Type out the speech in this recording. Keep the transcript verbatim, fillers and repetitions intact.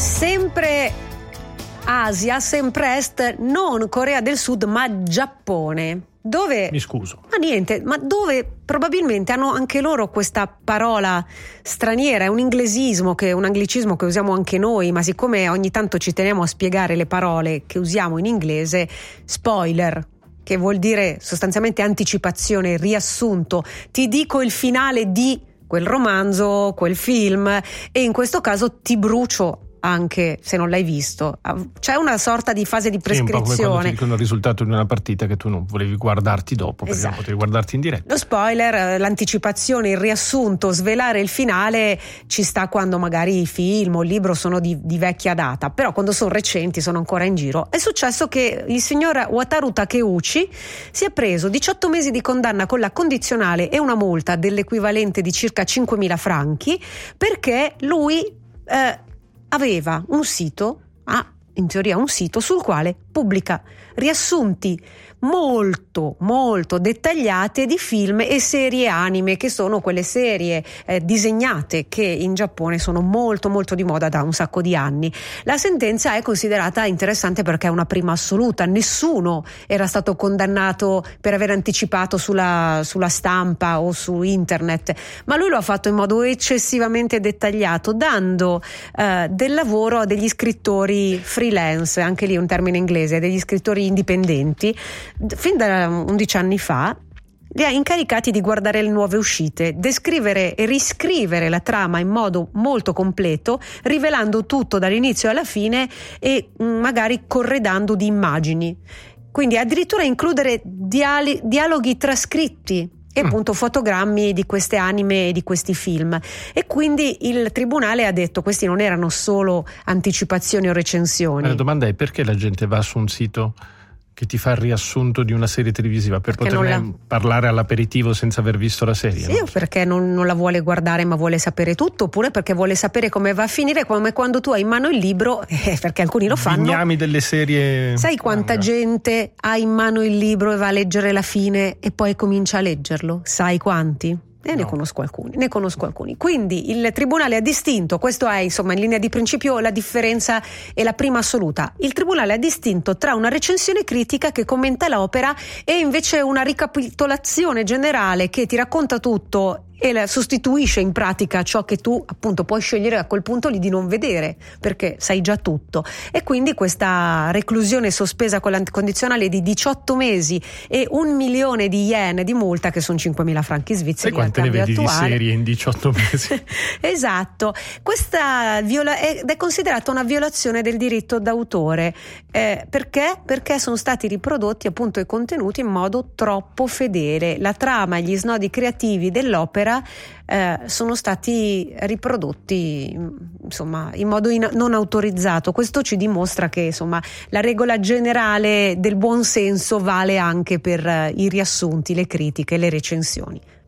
Sempre Asia, sempre Est, non Corea del Sud, ma Giappone. Dove? Mi scuso. Ma niente, ma dove probabilmente hanno anche loro questa parola straniera, è un inglesismo, che un anglicismo che usiamo anche noi, ma siccome ogni tanto ci teniamo a spiegare le parole che usiamo in inglese, spoiler, che vuol dire sostanzialmente anticipazione, riassunto, ti dico il finale di quel romanzo, quel film, e in questo caso ti brucio anche se non l'hai visto. C'è una sorta di fase di prescrizione. Sì, un po' come quando ti dicono il risultato di una partita che tu non volevi guardarti dopo, perché esatto. non potevi guardarti in diretta. Lo spoiler, l'anticipazione, il riassunto, svelare il finale ci sta quando magari i film o il libro sono di, di vecchia data, però quando sono recenti, sono ancora in giro. È successo che il signor Wataru Takeuchi si è preso diciotto mesi di condanna con la condizionale e una multa dell'equivalente di circa cinquemila franchi, perché lui eh, aveva un sito, ha in teoria un sito sul quale pubblica riassunti molto molto dettagliate di film e serie anime, che sono quelle serie eh, disegnate che in Giappone sono molto molto di moda da un sacco di anni. La sentenza è considerata interessante perché è una prima assoluta, nessuno era stato condannato per aver anticipato sulla, sulla stampa o su internet, ma lui lo ha fatto in modo eccessivamente dettagliato, dando eh, del lavoro a degli scrittori freelance, anche lì un termine inglese, degli scrittori indipendenti. Fin da undici anni fa li ha incaricati di guardare le nuove uscite, descrivere e riscrivere la trama in modo molto completo, rivelando tutto dall'inizio alla fine e magari corredando di immagini. Quindi addirittura includere diali- dialoghi trascritti e appunto fotogrammi di queste anime e di questi film. E quindi il tribunale ha detto: questi non erano solo anticipazioni o recensioni. La domanda è: perché la gente va su un sito che ti fa il riassunto di una serie televisiva per perché poter la... parlare all'aperitivo senza aver visto la serie? Sì, no? o perché non, non la vuole guardare ma vuole sapere tutto, oppure perché vuole sapere come va a finire, come quando tu hai in mano il libro, eh, perché alcuni lo fanno. Bignami delle serie. Sai quanta manga. gente ha in mano il libro e va a leggere la fine e poi comincia a leggerlo? Sai quanti? E ne No. conosco alcuni, ne conosco alcuni. Quindi il tribunale ha distinto, questo è insomma in linea di principio la differenza e la prima assoluta. Il tribunale ha distinto tra una recensione critica che commenta l'opera e invece una ricapitolazione generale che ti racconta tutto e la sostituisce in pratica ciò che tu appunto puoi scegliere a quel punto lì di non vedere, perché sai già tutto. E quindi questa reclusione sospesa con l'anticondizionale di diciotto mesi e un milione di yen di multa, che sono cinquemila franchi svizzeri. E quante ne vedi attuale. di serie in diciotto mesi? Esatto, questa viola- ed è considerata una violazione del diritto d'autore. Eh, perché? Perché sono stati riprodotti appunto i contenuti in modo troppo fedele. La trama e gli snodi creativi dell'opera eh, sono stati riprodotti insomma in modo in- non autorizzato. Questo ci dimostra che insomma la regola generale del buon senso vale anche per eh, i riassunti, le critiche, le recensioni.